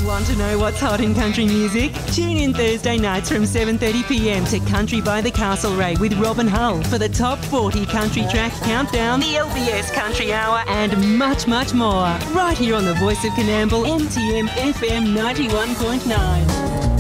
Want to know what's hot in country music? Tune in Thursday nights from 7:30pm to Country by the Castlereagh with Robin Hull for the top 40 country track countdown, the LBS Country Hour, and much, much more. Right here on the Voice of Coonamble, MTM FM 91.9.